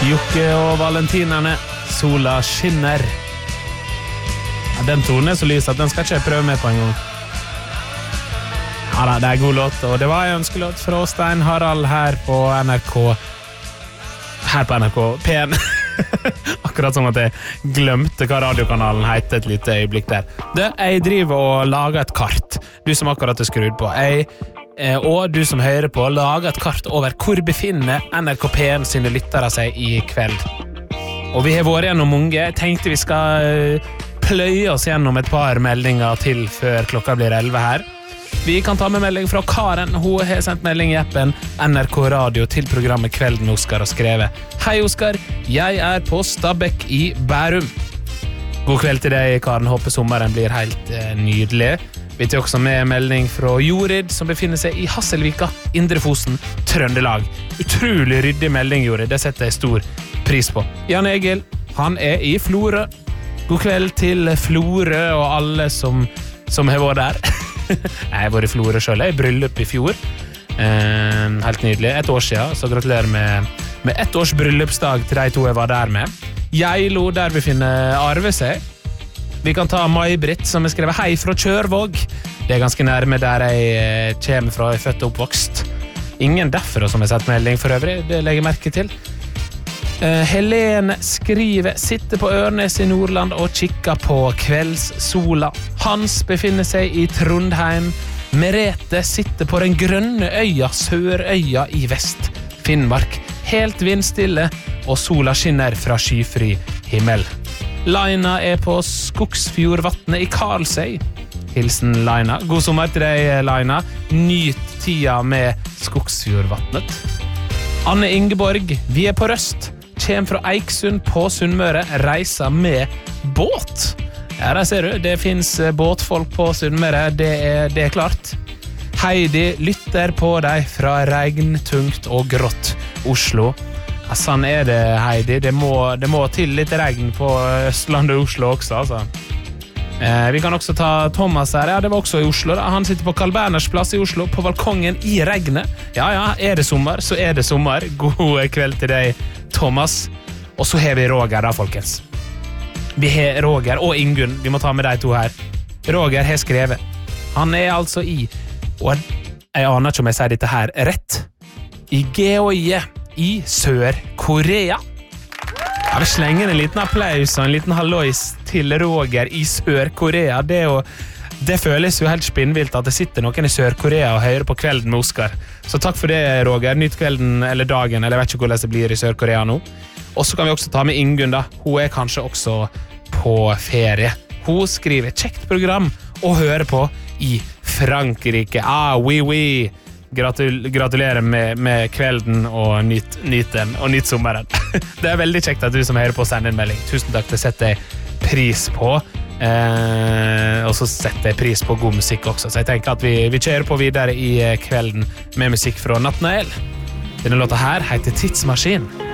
Jokke og Valentinerne, sola skinner. Ja, den tonen er så lys at den skal ikke jeg prøve med på en gang. Ja da, det er en god låt, og det var en ønskelåt fra Stein Harald her på NRK. Her på NRK P1. Akkurat som at jeg glemte hva radiokanalen heter et lite øyeblikk der. Jeg driver og lager et kart. Du som akkurat er skrudd på. Og du som hører på, lager et kart over hvor befinner NRK P1 sine lyttere seg i kveld. Og vi har vært gjennom mange. Jeg tenkte vi skal pløye oss gjennom et par meldinger til før klokka blir 11 her. Vi kan ta med melding fra Karen. Hun har sendt melding i appen NRK Radio til programmet Kvelden med Oskar og skrevet: Hei Oskar, jeg er på Stabekk i Bærum. God kveld til deg, Karen. Håper sommeren blir helt nydelig. Vi tar også med melding fra Jorid, som befinner seg i Hasselvika, Indre Fosen, Trøndelag. Utrolig ryddig melding, Jorid. Det setter jeg stor pris på. Jan Egil, han er i Florø. God kveld til Florø og alle som har vært der. Jeg har vært i Florø selv, jeg bryllup i fjor. Helt nydelig, 1 år siden, så gratulerer med 1 års bryllupsdag til de to jeg var der med. Geilo, der befinner Arve seg. Vi kan ta Mai-Britt, som har skrevet hei fra Kjørvåg. Det er ganske nærme der jeg kommer fra, jeg er født og oppvokst. Ingen derfra som har sett melding for øvrig, det legger jeg merke til. Helene skriver: sitter på Ørnes i Nordland og kikker på kveldssola. Hans befinner seg i Trondheim. Merete sitter på den grønne øya Sørøya i vest Finnmark. Helt vindstille, og sola skinner fra skyfri himmel. Laina er på Skogsfjordvatnet i Karlsøy. Hilsen Laina. God sommer til deg, Laina. Nyt tida med Skogsfjordvatnet. Anne Ingeborg, vi er på Røst. Kjem fra Eiksund på Sunnmøre, reiser med båt. Ja, der ser du, det finnes båtfolk på Sunnmøre, det er klart. Heidi lytter på deg fra regntungt og grått Oslo. Ja, sånn er det, Heidi. Det må til litt regn på Østlandet og Oslo også, altså. Vi kan også ta Thomas her. Ja, det var også i Oslo da. Han sitter på Carl Berners plass i Oslo, på balkongen i regnet. Ja, er det sommer, så er det sommer. God kveld til deg, Thomas. Og så har vi Roger da, folkens. Vi har Roger og Ingunn. Vi må ta med de to her. Roger har skrevet. Han er altså og jeg aner ikke om jeg sier dette her rett, i Geoje i Sør-Korea. Jeg vil slenge en liten applaus og en liten hallois til Roger i Sør-Korea. Det føles jo helt spinnvilt at det sitter noen i Sør-Korea og hører på Kvelden med Oskar. Så takk for det, Roger. Nyt kvelden eller dagen, eller jeg vet ikke hvordan det blir i Sør-Korea nå. Og så kan vi også ta med Ingunn da. Hun er kanskje også på ferie. Hun skriver kjekt program og hører på i Frankrike. Oui, oui. Gratulerer med kvelden og nyt den og nyt sommeren. Det er veldig kjekt at du som hører på sender en melding. Tusen takk, det setter jeg pris på. Og så setter jeg pris på god musikk også. Så jeg tenker at vi kjører på videre i kvelden med musikk fra Natt Noel. Denne låta her heter Tidsmaskin.